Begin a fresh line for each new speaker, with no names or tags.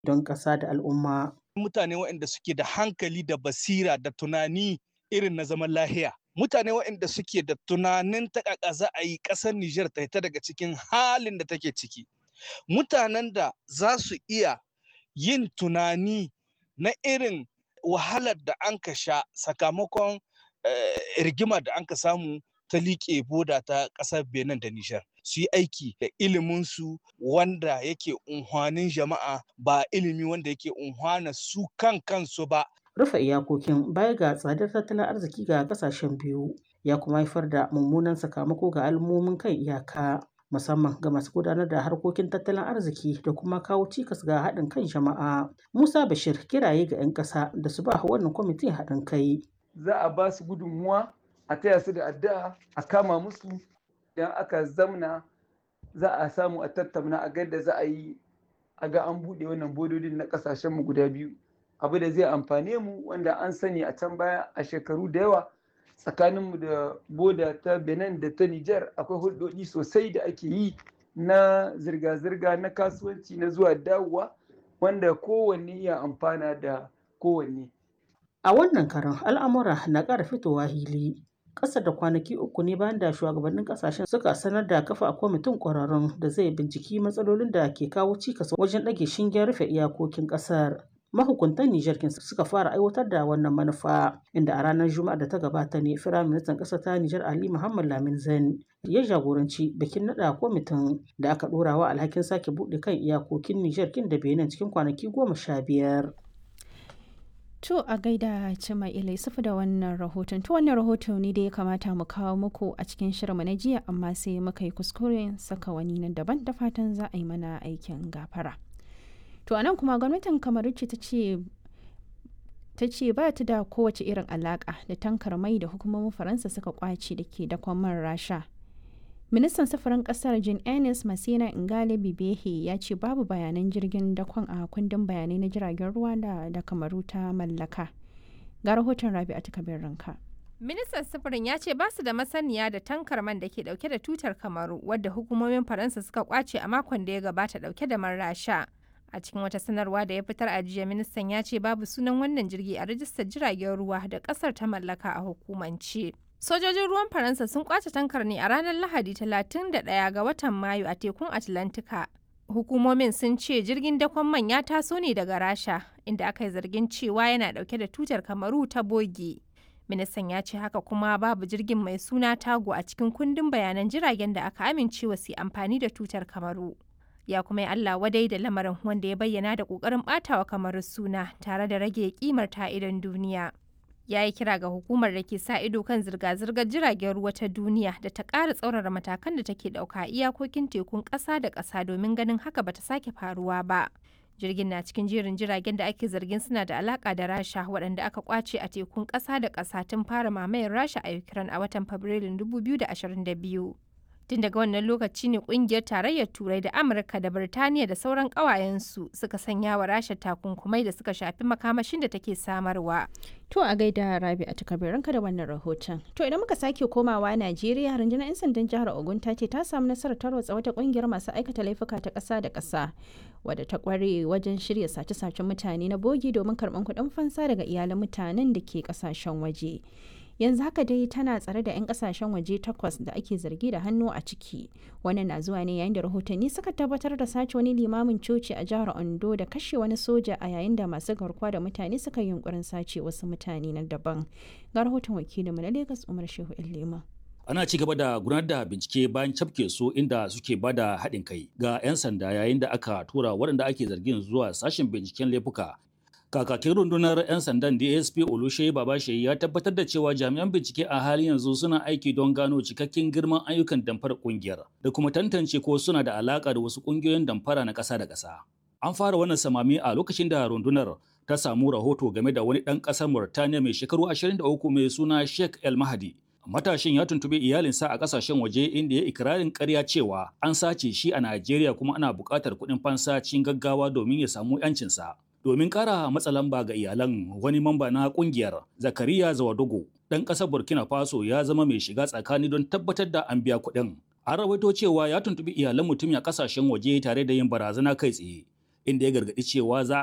don ƙasa da al'umma.
Mutane waɗanda suke da hankali da basira da tunani irin na zaman lahiya. Mutane waɗanda suke da tunanin taƙaƙa za a yi ƙasar Nijar ta hita daga cikin halin da take ciki. Mutanen da za su iya yin tunani na irin wahalar da an ka sha sakamakon rigimar da an ka samu ta liƙe boda ta ƙasar Benin da Nijar. Su yi aiki da iliminsu wanda yake unhwanin jama'a ba ilimi wanda yake unhwana su kansu ba.
Rufe iyakokin baya ga tsadar tattalin arziki ga kasashen biyu ya kuma haifar da mummunan sakamako ga al'ummomin kan iyaka musamman ga masu gudanar da harkokin tattalin arziki da kuma kawo cikas ga haɗin kan jama'a. Musa Bashir kiraye ga 'yan ƙasa da su ba wannan kwamitin haɗin kai.
Za a ba su gudunmuwa a taya su da addu'a a kama musu idan aka zamna za a samu a tattauna a ga da za a yi a ga an buɗe wannan bododin na ƙasashenmu guda biyu. Abu da zai amfane mu wanda an sani a can baya a shekaru da yawa tsakaninmu da boda ta Benin da ta Nijar akwai hulɗoɗi sosai da ake yi na zirga-zirga na kasuwanci na zuwa dawowa wanda kowanne ya amfana da kowanne.
A wannan karon al'amura na ƙara fitowa hili. Ƙasa da kwanaki 3 ne bayan da shugabannin ƙasashen suka sanar da kafa kwamitin ƙwararrun da zai binciki matsalolin da ke kawo cikas wajen ɗage shingen rufe iyakokin ƙasar. Mahukuntan Nijar suka fara aiwatar da wannan manufa inda a ranar Juma'a da ta gabata ne Firaministan ƙasar ta Nijar Ali Muhammad Lamin Zain ya jagoranci bikin naɗa kwamitin da aka ɗora wa alhakin sake buɗe kan iyakokin Nijar kin da Benin cikin kwanaki 15.
To a gaida Cima'ila Yusufu da wannan rahoton. To wannan rahoto ne da ya kamata mu kawo muku a cikin shirinmu na jiya amma sai muka yi kuskure saka wani na daban da fatan za a yi mana aikin gafara. To anan kuma gwamnatin Kamaru ce ta ce ba ta da kowace irin alaka da tankar mai da hukumomin Faransa suka kwace da ke dakon man Rasha. Ministan safarin kasar Jean Ernest Masina Ngale Bibehe ya ce babu bayanan jirgin dakon a kundin bayanai na jiragen ruwa da Kamaru ta mallaka. Ga rahoton Rabi'atu Kabir Ranka.
Ministan sufurin ya ce ba su da masaniya da tankar man da ke dauke da tutar Kamaru wadda hukumomin Faransa suka kwace a makon da ya gabata dauke da man Rasha. A cikin wata sanarwa da ya fitar a jiya, ministan ya ce babu sunan wannan jirgi a rajistar jiragen ruwa da kasar ta mallaka a hukumance. Sojojin ruwan Faransa sun kwace tankar ne a ranar Lahadi 31 ga watan Mayu a tekun Atlantika. Hukumomin sun ce jirgin dakon man ya taso ne daga Rasha, inda aka yi zargin cewa yana dauke da tutar Kamaru ta boge. Ministan ya ce haka kuma babu jirgin mai suna Tago a cikin kundin bayanan jiragen da aka amincewa su amfani da tutar Kamaru. Ya kuma yi Allah wadai da lamarin wanda ya bayyana da ƙoƙarin ɓatawa Kamaru suna tare da rage ƙimar ta idon duniya. Ya yi kira ga hukumar da ke sa ido kan zirga-zirgar jiragen ruwa ta duniya da ta ƙara tsaurara matakan da take ɗauka iyakokin tekun ƙasa da ƙasa domin ganin haka bata sake faruwa ba. Jirgin na cikin jerin jiragen da ake zargin suna da alaƙa da Rasha waɗanda aka ƙwace a tekun ƙasa da ƙasa tun fara mamayar Rasha a Ukraine a watan Fabrilun 2022. Tun daga wannan lokaci ne kungiyar tarayyar Turai da Amurka da Birtaniya da sauran ƙawayensu suka sanya wa Rasha takunkumai da suka shafi makamashin da take samarwa.
To a gaida Rabi'atu Kabir Ranka da wannan rahoton. To idan muka sake komawa Najeriya, rundunar 'yan sandan jihar Ogun ta ce ta samu nasarar tarwatsa wata kungiyar masu aikata laifuka ta ƙasa da ƙasa wadda ta ƙware wajen shirya sace-sacen mutane na bogi domin karɓar kuɗin fansa daga iyalan mutanen da ke ƙasashen waje. Yanzu haka dai tana tsare da 'yan kasashen waje 8 da ake zargi da hannu a ciki. Wannan na zuwa ne yayin da rahotanni suka tabbatar da sace wani limamin coci a jihar Ondo da kashe wani soja a yayin da masu garkuwa da mutane suka yi yunkurin sace wasu mutane na daban. Ga rahoton wakilinmu na Lagos Umar Shehu Illema.
Ana ci gaba da gudanar da bincike bayan cafke su inda suke bada haɗin kai ga 'yan sanda yayin da aka tura waɗanda ake zargin zuwa sashen binciken laifuka. Kakakin rundunar 'yan sandan DSP Olushe Babashe ya tabbatar da cewa jami'an bincike a halin yanzu suna aiki don gano cikakken girman ayyukan damfara kungiyar da kuma tantance ko suna da alaka da wasu kungiyoyin damfara na ƙasa da ƙasa. An fara wannan samami a lokacin da rundunar ta samu rahoto game da wani ɗan ƙasar Mauritania mai shekaru 23 mai suna Sheikh El Mahdi. Matashin ya tuntuɓi iyalinsa a ƙasashen waje inda ya ikirarin ƙarya cewa an sace shi a Najeriya kuma ana buƙatar kuɗin fansa cikin gaggawa domin ya samu 'yancinsa. Domin ƙara matsa lamba ga iyalan, wani mamba na ƙungiyar Zakariya Zawadogo ɗan ƙasar Burkina Faso ya zama mai shiga tsakani don tabbatar da an biya kuɗin. An rawaito cewa ya tuntuɓi iyalan mutumin a ƙasashen waje tare da yin barazana kai tsaye. inda ya gargaɗi cewa za